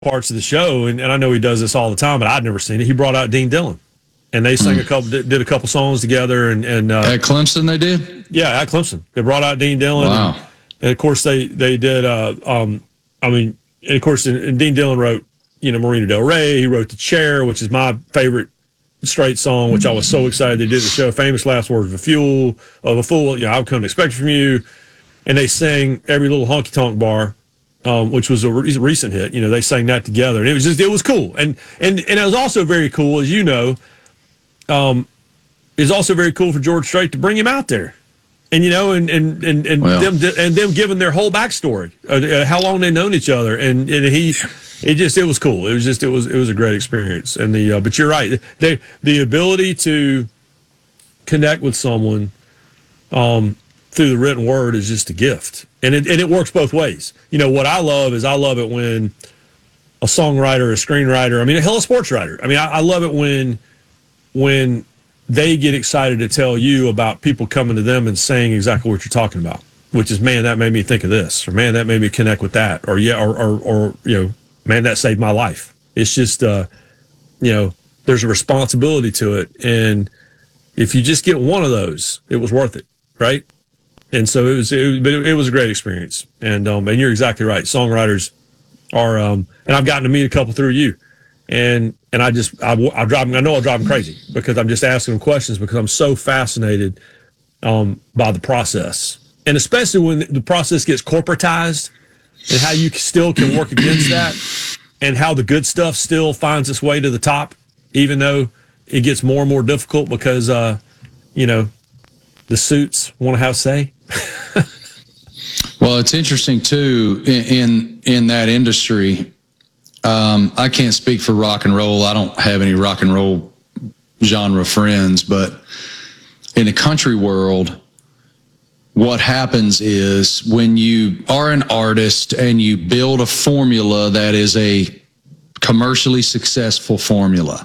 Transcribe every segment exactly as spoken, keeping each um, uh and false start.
parts of the show, and, and I know he does this all the time, but I'd never seen it. He brought out Dean Dillon, and they sang mm. a couple, did, did a couple songs together, and and uh, at Clemson they did. Yeah, at Clemson they brought out Dean Dillon. Wow. And, and of course they they did. Uh, um, I mean, and of course, and, and Dean Dillon wrote, you know, Marina Del Rey. He wrote The Chair, which is my favorite straight song, which I was so excited they did the show. Famous last words of a fuel of a fool. You know, I've come to expect from you, and they sang Every Little Honky Tonk Bar. Um, which was a re- recent hit. You know, they sang that together, and it was just it was cool. And and and it was also very cool, as you know. Um, it was also very cool for George Strait to bring him out there, and you know, and and and, and well. them and them giving their whole backstory, uh, how long they known each other, and, and he, it just it was cool. It was just it was it was a great experience. And the uh, but you're right, they, the ability to connect with someone, um. through the written word is just a gift. And it, and it works both ways. You know, what I love is I love it when a songwriter, a screenwriter, I mean, a hell of a sports writer. I mean, I, I love it when when they get excited to tell you about people coming to them and saying exactly what you're talking about, which is, man, that made me think of this, or man, that made me connect with that, or yeah, or, or, or you know, man, that saved my life. It's just, uh, you know, there's a responsibility to it. And if you just get one of those, it was worth it, right? And so it was, it, but it was a great experience. And um, and you're exactly right. Songwriters are, um, and I've gotten to meet a couple through you, and and I just I, I drive I know I drive them crazy because I'm just asking them questions because I'm so fascinated um, by the process, and especially when the process gets corporatized, and how you still can work against that, and how the good stuff still finds its way to the top, even though it gets more and more difficult because uh, you know the suits want to have say. Well, it's interesting too in in, in that industry. Um, I can't speak for rock and roll. I don't have any rock and roll genre friends, but in the country world, what happens is when you are an artist and you build a formula that is a commercially successful formula.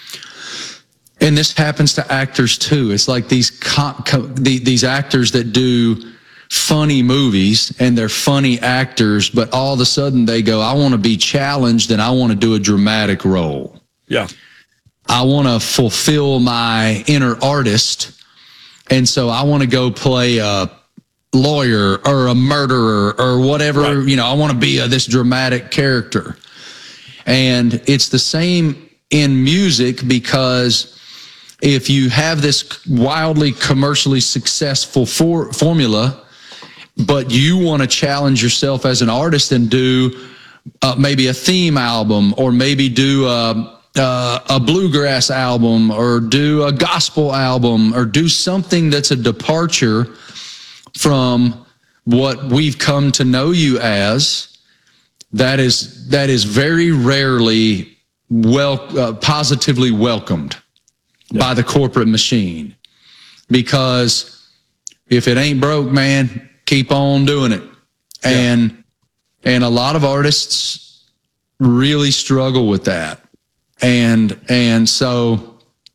And this happens to actors too. It's like these co- co- the, these actors that do funny movies and they're funny actors, but all of a sudden they go, I want to be challenged and I want to do a dramatic role. Yeah. I want to fulfill my inner artist. And so I want to go play a lawyer or a murderer or whatever, right. You know, I want to be a, this dramatic character. And it's the same in music, because if you have this wildly commercially successful for, formula, but you want to challenge yourself as an artist and do uh, maybe a theme album, or maybe do a, a, a bluegrass album, or do a gospel album, or do something that's a departure from what we've come to know you as, that is that is very rarely well uh, positively welcomed yeah. by the corporate machine. Because if it ain't broke, man, keep on doing it. Yeah. And and a lot of artists really struggle with that. And and so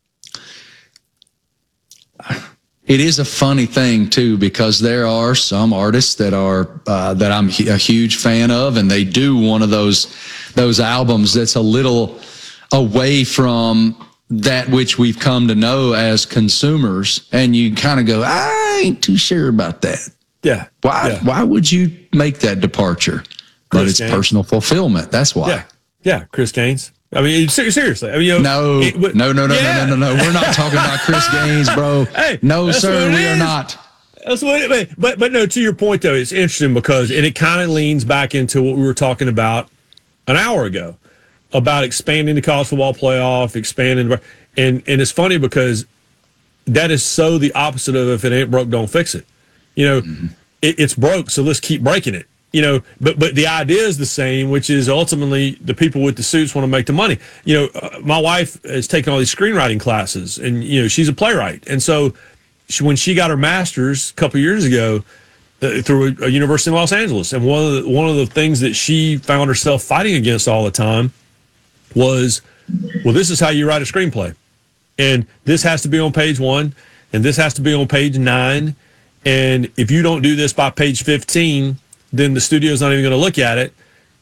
it is a funny thing too, because there are some artists that are uh, that I'm a huge fan of, and they do one of those those albums that's a little away from that which we've come to know as consumers, and you kind of go, I ain't too sure about that. Yeah. Why? Yeah. Why would you make that departure? Chris but it's Gaines. Personal fulfillment. That's why. Yeah. Yeah. Chris Gaines. I mean, seriously. I mean, you know, no, it, but, no, no, no, yeah. no, no, no, no. We're not talking about Chris Gaines, bro. Hey, no, sir, we is. are not. That's what it is. But, but no, to your point, though, it's interesting because, and it kind of leans back into what we were talking about an hour ago about expanding the college football playoff, expanding. And, and it's funny because that is so the opposite of if it ain't broke, don't fix it. You know, mm-hmm. it, it's broke, so let's keep breaking it. You know, but but the idea is the same, which is ultimately the people with the suits want to make the money. You know, uh, my wife has taken all these screenwriting classes, and you know she's a playwright, and so she, when she got her master's a couple of years ago uh, through a, a university in Los Angeles, and one of the, one of the things that she found herself fighting against all the time was, well, this is how you write a screenplay, and this has to be on page one, and this has to be on page nine, and if you don't do this by page fifteen, then the studio's not even going to look at it.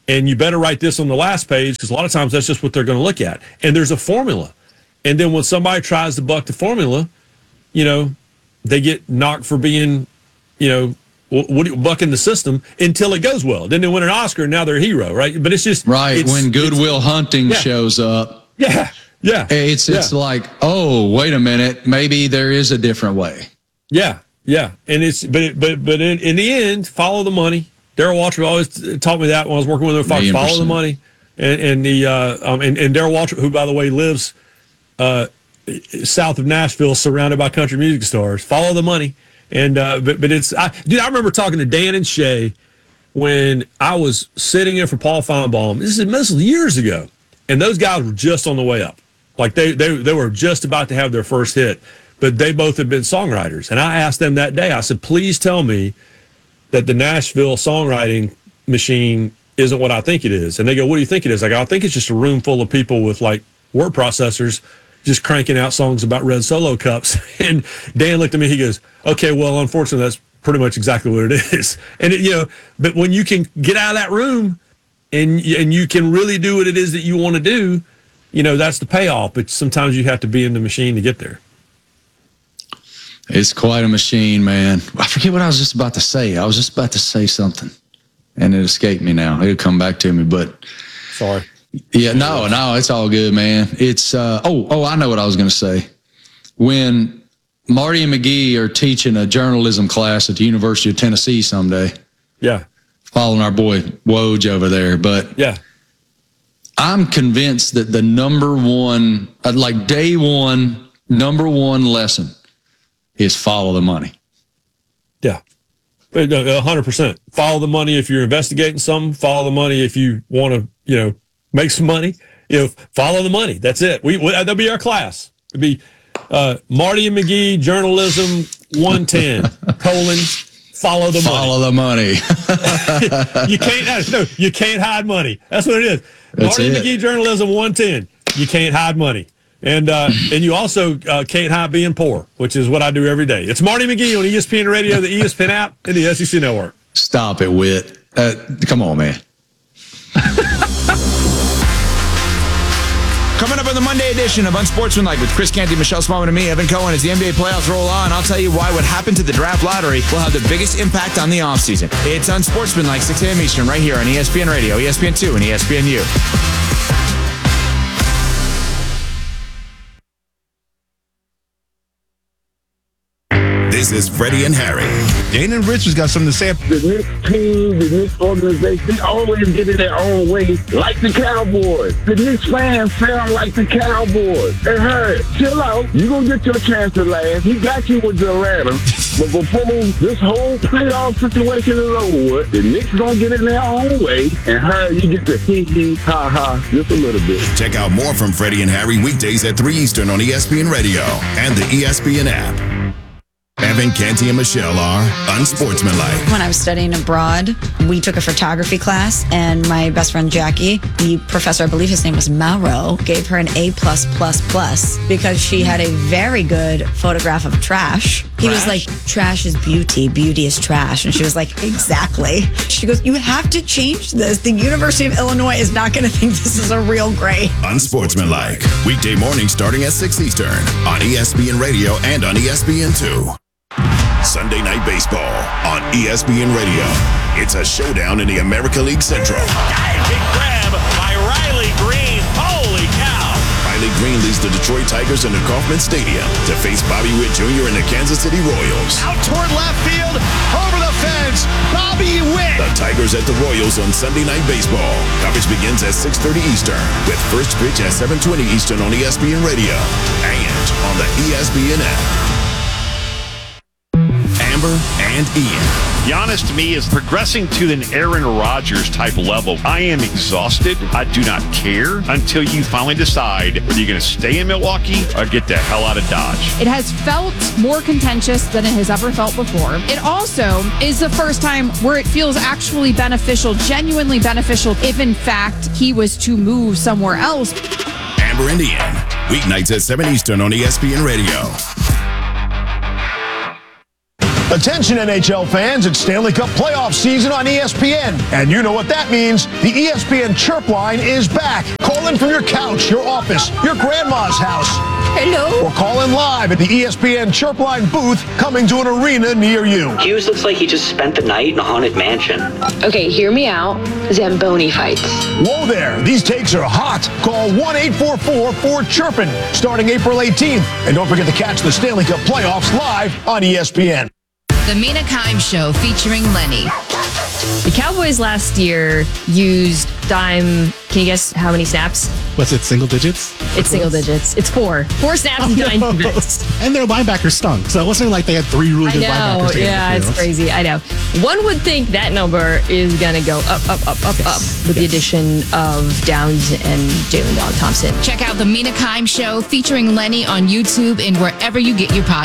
and you better write this on the last page because a lot of times that's just what they're going to look at. And there's a formula. And then when somebody tries to buck the formula, you know, they get knocked for being, you know, what bucking the system until it goes well. Then they win an Oscar and now they're a hero, right? But it's just right it's, when Good Will Hunting yeah. shows up. Yeah, yeah. It's it's yeah. like, oh, wait a minute, maybe there is a different way. Yeah, yeah. And it's but it, but but in, in the end, follow the money. Darrell Waltrip always taught me that when I was working with him. Fox, follow the money. And and the uh, um and, and Darrell Waltrip, who by the way lives uh south of Nashville, surrounded by country music stars. Follow the money. And uh, but but it's I, dude. I remember talking to Dan and Shay when I was sitting in for Paul Feinbaum. This is this was years ago, and those guys were just on the way up. Like they they they were just about to have their first hit, but they both had been songwriters. And I asked them that day. I said, "Please tell me that the Nashville songwriting machine isn't what I think it is." And they go, "What do you think it is?" I go, "I think it's just a room full of people with like word processors." Just cranking out songs about red Solo cups. And Dan looked at me, he goes, okay, well, unfortunately, that's pretty much exactly what it is. And, it, you know, but when you can get out of that room and, and you can really do what it is that you want to do, you know, that's the payoff. But sometimes you have to be in the machine to get there. It's quite a machine, man. I forget what I was just about to say. I was just about to say something, and it escaped me now. It'll come back to me, but... Sorry. Yeah, no, no, it's all good, man. It's uh, oh, oh, I know what I was going to say. When Marty and McGee are teaching a journalism class at the University of Tennessee someday, yeah, following our boy Woj over there, but yeah, I'm convinced that the number one, like day one, number one lesson is follow the money. Yeah, a hundred percent. Follow the money if you're investigating something. Follow the money if you want to, you know. Make some money, you know, follow the money. That's it. We, we that'll be our class. It'll be uh, Marty and McGee, journalism one ten, colon, follow the follow money. the money. You can't, no, you can't hide money. That's what it is. That's Marty it. and McGee, journalism one ten. You can't hide money. And uh, and you also uh, can't hide being poor, which is what I do every day. It's Marty McGee on E S P N Radio, the E S P N app, and the S E C Network. Stop it, Whit. Uh, come on, man. Coming up on the Monday edition of Unsportsmanlike with Chris Canty, Michelle Smallman, and me, Evan Cohen, as the N B A playoffs roll on, I'll tell you why what happened to the draft lottery will have the biggest impact on the offseason. It's Unsportsmanlike, six a.m. Eastern, right here on E S P N Radio, E S P N two, and E S P N U. This is Freddie and Harry. Dana and Richard's got something to say. The Knicks team, the Knicks organization, they always get in their own way, like the Cowboys. The Knicks fans sound like the Cowboys. Hey, Harry, chill out. You're going to get your chance to laugh. He got you with Atlanta. But before this whole playoff situation is over with, the Knicks going to get in their own way. And Harry, you get to hee hee, ha ha, just a little bit. Check out more from Freddie and Harry weekdays at three Eastern on E S P N Radio and the E S P N app. Evan, Canty, and Michelle are Unsportsmanlike. When I was studying abroad, we took a photography class, and my best friend Jackie, the professor, I believe his name was Mauro, gave her an A plus plus plus because she had a very good photograph of trash. He Trash? was like, trash is beauty, beauty is trash. And she was like, exactly. She goes, you have to change this. The University of Illinois is not going to think this is a real grade. Unsportsmanlike. Weekday morning starting at six Eastern on E S P N Radio and on E S P N two. Sunday Night Baseball on E S P N Radio. It's a showdown in the America League Central. Diving grab by Riley Green. Holy cow. Riley Green leads the Detroit Tigers into Kauffman Stadium to face Bobby Witt Junior and the Kansas City Royals. Out toward left field, over the fence, Bobby Witt. The Tigers at the Royals on Sunday Night Baseball. Coverage begins at six thirty Eastern with first pitch at seven twenty Eastern on E S P N Radio and on the E S P N app. Amber and Ian. Giannis to me is progressing to an Aaron Rodgers type level. I am exhausted. I do not care until you finally decide whether you're going to stay in Milwaukee or get the hell out of Dodge. It has felt more contentious than it has ever felt before. It also is the first time where it feels actually beneficial, genuinely beneficial, if in fact he was to move somewhere else. Amber and Ian. Weeknights at seven Eastern on E S P N Radio. Attention N H L fans, it's Stanley Cup playoff season on E S P N. And you know what that means. The E S P N Chirp line is back. Call in from your couch, your office, your grandma's house. Hello. Or call in live at the E S P N Chirp line booth coming to an arena near you. Hughes looks like he just spent the night in a haunted mansion. Okay, hear me out. Zamboni fights. Whoa there. These takes are hot. Call one eight four four four chirpin starting April eighteenth. And don't forget to catch the Stanley Cup playoffs live on E S P N. The Mina Kimes Show featuring Lenny. The Cowboys last year used dime. Can you guess how many snaps? Was it single digits? It's single digits. It's four. Four snaps and nine defense. And their linebackers stunk. So it wasn't like they had three really I good know. linebackers. Yeah, it's crazy. I know. One would think that number is going to go up, up, up, up, yes. up with yes. the addition of Downs and Jalen Dog Thompson. Check out The Mina Kimes Show featuring Lenny on YouTube and wherever you get your podcast.